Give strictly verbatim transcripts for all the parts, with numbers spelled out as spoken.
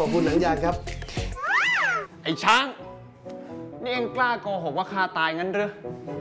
อบคุณหนังยางครับไอ้ช้างนี่เอ็งกล้าโกหกว่าข้าตายงั้นหรือ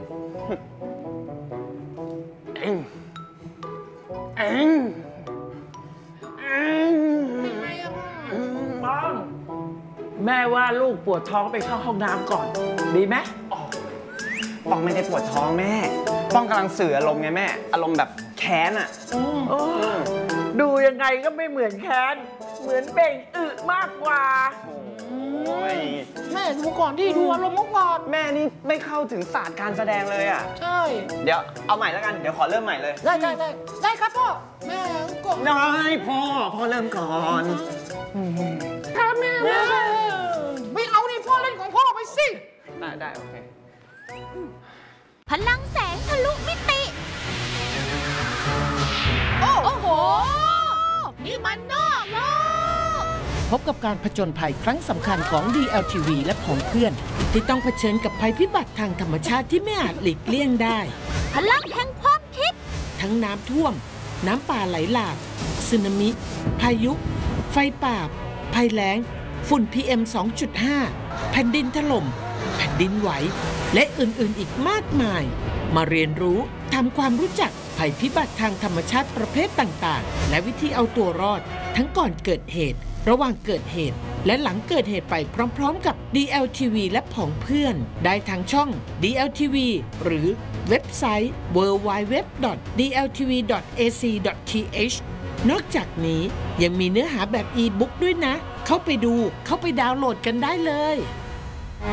เอ็งเอ็งเอ็งป้องแม่ว่าลูกปวดท้องไปเข้าห้องน้ำก่อนดีไหมป้องไม่ได้ปวดท้องแม่ป้องกำลังสื่ออารมณ์ไงแม่อารมณ์แบบแค้นอ่ะดูยังไงก็ไม่เหมือนแค้นเหมือนเบ่งอึมากกว่าแม่ดูก่อนที่ดูอารมณ์ก่อนแม่นี่ไม่เข้าถึงศาสตร์การแสดงเลยอ่ะใช่เดี๋ยวเอาใหม่แล้วกันเดี๋ยวขอเริ่มใหม่เลยได้ได้ได้ได้ครับพ่อแม่ก็ได้พ่อพ่อเริ่มก่อนครับแม่แม่ไม่เอานี่พ่อเล่นของพ่อไปสิได้ได้โอเคพลังแสงทะลุมิติโอ้โหนี่มันนอกโลกพบกับการผจญภัยครั้งสำคัญของ ดี แอล ที วี และผองเพื่อนที่ต้องเผชิญกับภัยพิบัติทางธรรมชาติที่ไม่อาจหลีกเลี่ยงได้พลังแห่งความคิดทั้งน้ำท่วมน้ำป่าไหลหลากสึนามิพายุไฟป่าภัยแล้งฝุ่น พี เอ็ม สองจุดห้า แผ่นดินถล่มแผ่นดินไหวและอื่นๆอีกมากมายมาเรียนรู้ทำความรู้จักภัยพิบัติทางธรรมชาติประเภทต่างๆและวิธีเอาตัวรอดทั้งก่อนเกิดเหตุระหว่างเกิดเหตุและหลังเกิดเหตุไปพร้อมๆกับ ดี แอล ที วี และผองเพื่อนได้ทางช่อง ดี แอล ที วี หรือเว็บไซต์ ดับเบิลยู ดับเบิลยู ดับเบิลยู ดอท ดี แอล ที วี ดอท เอ ซี ดอท ที เอช นอกจากนี้ยังมีเนื้อหาแบบอีบุ๊กด้วยนะเข้าไปดูเข้าไปดาวน์โหลดกันได้เลย